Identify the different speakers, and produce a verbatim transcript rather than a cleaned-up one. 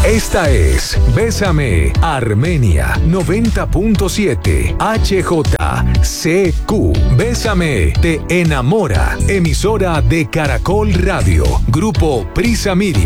Speaker 1: Esta es Bésame Armenia noventa punto siete H J C Q. Bésame te enamora. Emisora de Caracol Radio. Grupo Prisa Media.